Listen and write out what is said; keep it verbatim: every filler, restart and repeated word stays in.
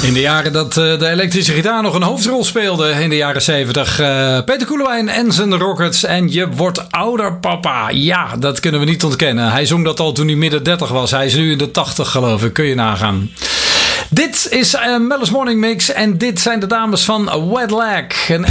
In de jaren dat uh, de elektrische gitaar nog een hoofdrol speelde in de jaren zeventig. Uh, Peter Koelewijn en zijn Rockets. En je wordt ouder, papa. Ja, dat kunnen we niet ontkennen. Hij zong dat al toen hij midden dertig was. Hij is nu in de tachtig, geloof ik. Kun je nagaan. Dit is uh, Mel's Morning Mix. En dit zijn de dames van Wet Leg.